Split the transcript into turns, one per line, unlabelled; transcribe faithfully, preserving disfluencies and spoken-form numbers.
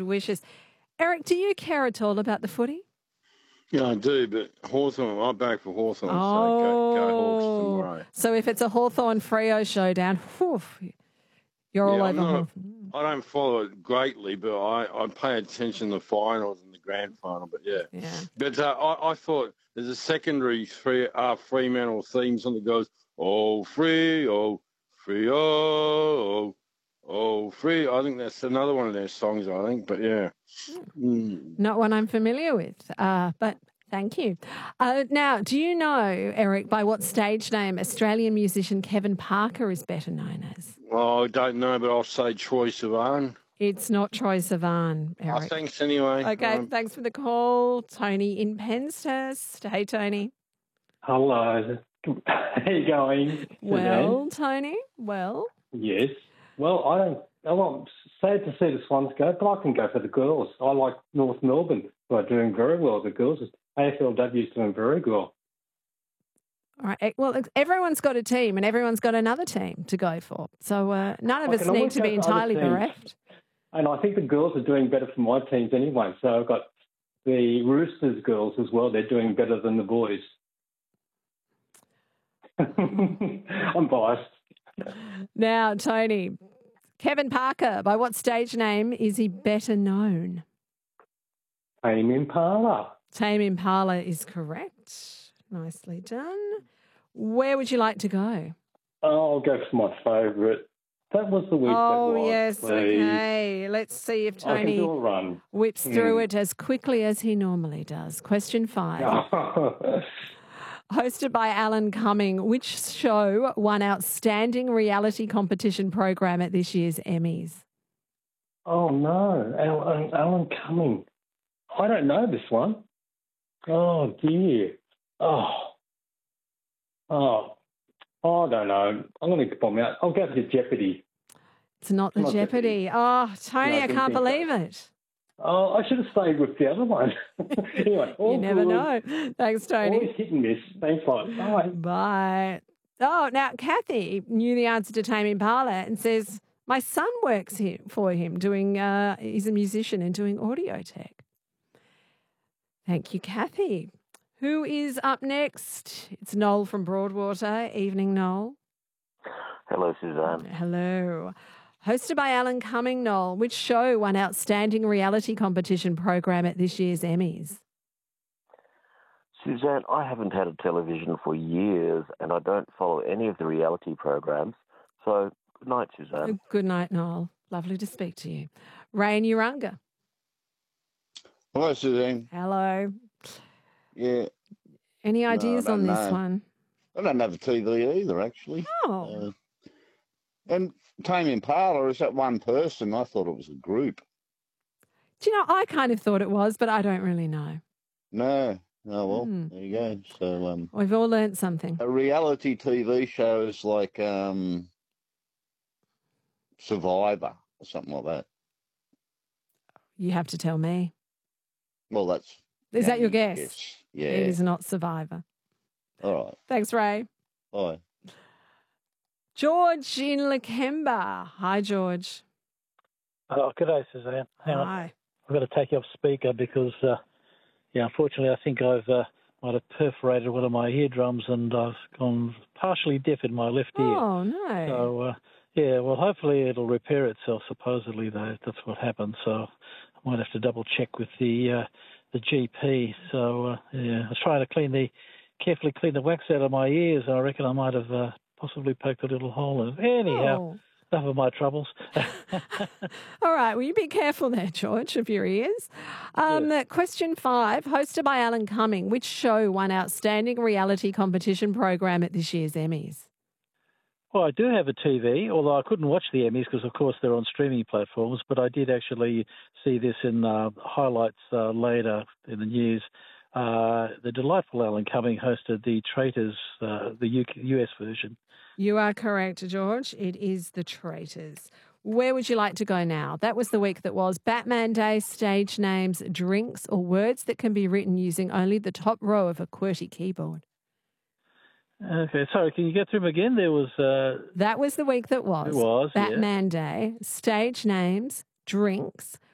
good wishes. Eric, do you care at all about the footy?
Yeah, I do, but Hawthorn, I'm back for Hawthorn,
Oh,
so go, go Hawks tomorrow.
So if it's a Hawthorn-Freo showdown, whew, you're all
yeah,
over
I'm not,
Hawthorn.
I don't follow it greatly, but I, I pay attention to the finals and the grand final, but yeah.
Yeah.
But uh, I, I thought there's a secondary free, uh, Fremantle theme song that goes, oh, free, oh, free, oh, oh, free. I think that's another one of their songs, I think, but yeah. Mm.
Not one I'm familiar with, uh, but thank you. Uh, now, do you know, Eric, by what stage name Australian musician Kevin Parker is better known as?
Oh, I don't know, but I'll say Troy Sivan.
It's not Troy Sivan, Eric.
Oh, thanks anyway.
Okay,
Um,
thanks for the call. Tony in Penshurst. Hey, Tony.
Hello. How you going?
Well, Tony, well.
Yes. Well, I don't. I'm sad to see the Swans go, but I can go for the girls. I like North Melbourne, who are doing very well. The girls, A F L W is doing very well.
All right. Well, everyone's got a team and everyone's got another team to go for. So uh, none of
I
us
can
need
always
to
go
be
for other
entirely
teams.
bereft.
And I think the girls are doing better for my teams anyway. So I've got the Roosters girls as well. They're doing better than the boys. I'm biased.
Now, Tony, Kevin Parker, by what stage name is he better known?
Tame Impala.
Tame Impala is correct. Nicely done. Where would you like to go?
Oh, I'll go for my favourite. That was the week
Oh,
that was.
yes.
Please.
Okay. Let's see if
I can
Tony
do a run.
whips through
Mm.
it as quickly as he normally does. Question five. Hosted by Alan Cumming, which show won Outstanding Reality Competition Program at this year's Emmys?
Oh, no. Alan, Alan Cumming. I don't know this one. Oh, dear. Oh. Oh. I don't know. I'm going to bomb out. I'll go for Jeopardy.
It's not the
Not
Jeopardy.
Jeopardy.
Oh, Tony,
No, I
I
didn't
can't
think so.
believe it.
Oh, I should have stayed with the other one. Anyway, all
You never
good.
know. Thanks, Tony.
Always hit and miss. Thanks, a lot. Bye.
Bye. Oh, now Kathy knew the answer to Tame Impala and says, my son works here for him doing, uh, he's a musician and doing audio tech. Thank you, Kathy. Who is up next? It's Noel from Broadwater. Evening, Noel.
Hello, Suzanne.
Hello. Hosted by Alan Cumming, Noel, which show won Outstanding Reality Competition Program at this year's Emmys?
Suzanne, I haven't had a television for years and I don't follow any of the reality programs. So, good night, Suzanne.
Good night, Noel. Lovely to speak to you. Ray in Urunga.
Hello, Suzanne.
Hello.
Yeah.
Any ideas
I
on
don't
this
know.
one?
I don't have a T V either, actually.
Oh.
Uh, and Tame Impala, is that one person? I thought it was a group.
Do you know, I kind of thought it was, but I don't really know.
No. Oh, well,
Hmm.
there you go. So, um,
We've all learnt something.
a reality T V show is like um, Survivor or something like that.
You have to tell me.
Well, that's...
Is that your
yeah,
guess?
yes. Yeah.
It is not Survivor.
All right.
Thanks, Ray.
Bye.
George in Lakemba. Hi, George.
Oh, good day, Suzanne. Hang on.
Hi.
I've got to take you off speaker because, uh, yeah, unfortunately, I think I've uh, might have perforated one of my eardrums and I've gone partially deaf in my left ear.
Oh, no.
So, uh, yeah, well, hopefully it'll repair itself. Supposedly, though, that's what happened. So I might have to double check with the uh, the G P. So, uh, yeah, I was trying to clean the carefully clean the wax out of my ears. I reckon I might have uh, possibly poked a little hole in it. Anyhow.
Oh.
Enough of my troubles.
All right. Well, you be careful there, George, of your ears. Um, Question five, hosted by Alan Cumming, which show won Outstanding Reality Competition Program at this year's Emmys?
Well, I do have a T V, although I couldn't watch the Emmys because, of course, they're on streaming platforms, but I did actually see this in uh, highlights uh, later in the news. Uh, the delightful Alan Cumming hosted the Traitors, uh, the U K, U S version.
You are correct, George. It is The Traitors. Where would you like to go now? That was the week that was Batman Day, stage names, drinks, or words that can be written using only the top row of a QWERTY keyboard.
Okay, sorry, can you get through them again? There was... Uh...
That was the week that was.
It was,
Batman Day, stage names, drinks,